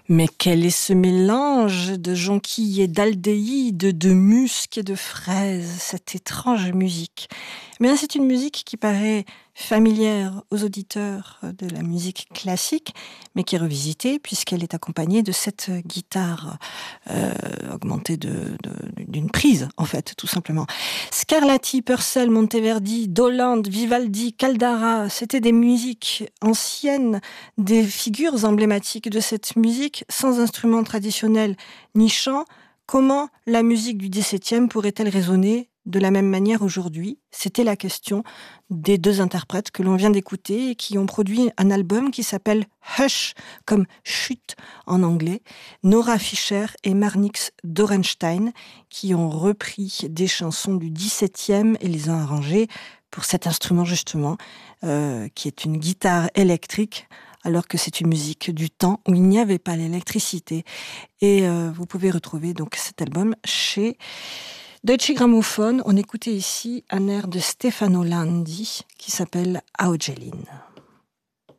Mais quel est ce mélange de jonquilles et d'aldéhyde, de musc et de fraises, cette étrange musique? Eh bien, c'est une musique qui paraît familière aux auditeurs de la musique classique, mais qui est revisitée puisqu'elle est accompagnée de cette guitare augmentée d'une prise, en fait, tout simplement. Scarlatti, Purcell, Monteverdi, Doland, Vivaldi, Caldara, c'était des musiques anciennes, des figures emblématiques de cette musique, sans instruments traditionnels ni chant. Comment la musique du XVIIe pourrait-elle résonner de la même manière aujourd'hui? C'était la question des deux interprètes que l'on vient d'écouter et qui ont produit un album qui s'appelle Hush, comme chute en anglais. Nora Fischer et Marnix Dorenstein, qui ont repris des chansons du XVIIe et les ont arrangées pour cet instrument justement, qui est une guitare électrique, alors que c'est une musique du temps où il n'y avait pas l'électricité. Et vous pouvez retrouver donc cet album chez Deutsche Grammophon. On écoutait ici un air de Stefano Landi qui s'appelle Augelin.